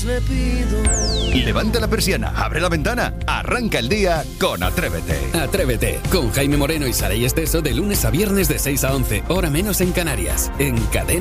le pido. Levanta la persiana, abre la ventana, arranca el día con Atrévete. Atrévete, con Jaime Moreno y Saray Esteso de lunes a viernes de 6 a 11, hora menos en Canarias, en Cadena.